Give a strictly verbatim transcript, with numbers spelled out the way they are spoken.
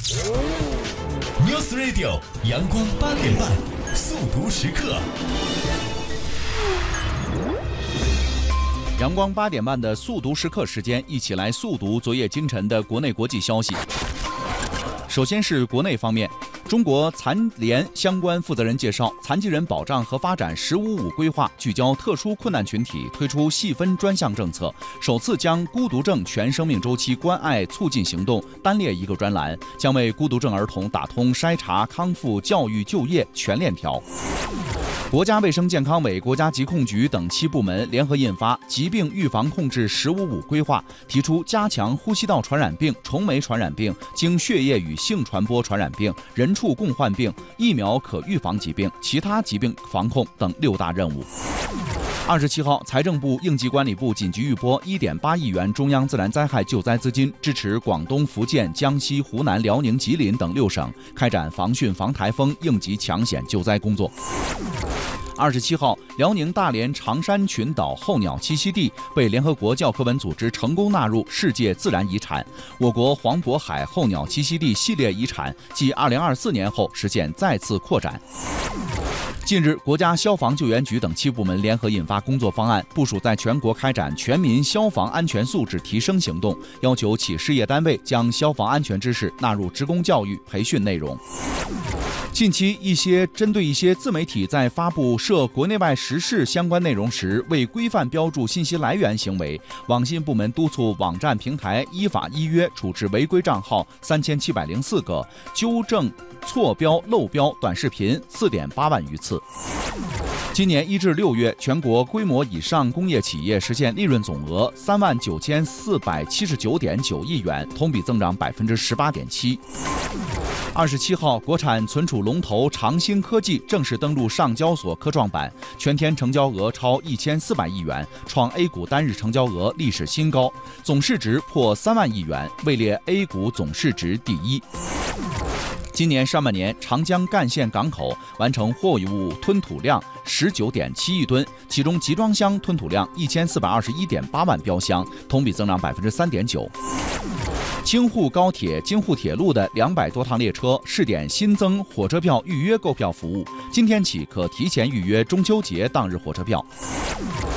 News Radio 阳光八点半速读时刻。 阳光八点半的速读时刻时间，一起来速读昨夜今晨的国内国际消息。首先是国内方面，中国残联相关负责人介绍，残疾人保障和发展“十五五”规划聚焦特殊困难群体，推出细分专项政策，首次将孤独症全生命周期关爱促进行动单列一个专栏，将为孤独症儿童打通筛查、康复、教育、就业全链条。国家卫生健康委、国家疾控局等七部门联合印发《疾病预防控制“十五五”规划》，提出加强呼吸道传染病、虫媒传染病、经血液与性传播传染病、人畜共患病、疫苗可预防疾病、其他疾病防控等六大任务。二十七号，财政部、应急管理部紧急预拨一点八亿元中央自然灾害救灾资金，支持广东、福建、江西、湖南、辽宁、吉林等六省开展防汛防台风应急抢险救灾工作。二十七号，辽宁大连长山群岛候鸟栖息地被联合国教科文组织成功纳入世界自然遗产。我国黄渤海候鸟栖息地系列遗产继二零二四年后实现再次扩展。近日，国家消防救援局等七部门联合印发工作方案，部署在全国开展全民消防安全素质提升行动，要求企事业单位将消防安全知识纳入职工教育培训内容。近期，一些针对一些自媒体在发布涉国内外时事相关内容时未规范标注信息来源行为，网信部门督促网站平台依法依约处置违规账号三千七百零四个，纠正错标漏标短视频四点八万余次。今年一至六月，全国规模以上工业企业实现利润总额三万九千四百七十九点九亿元，同比增长百分之十八点七。二十七号，国产存储龙头长兴科技正式登陆上交所科创板，全天成交额超一千四百亿元，创 A 股单日成交额历史新高，总市值破三万亿元，位列 A 股总市值第一。今年上半年，长江干线港口完成货物吞吐量十九点七亿吨，其中集装箱吞吐量一千四百二十一点八万标箱，同比增长百分之三点九。京沪高铁、京沪铁路的两百多趟列车试点新增火车票预约购票服务，今天起可提前预约中秋节当日火车票。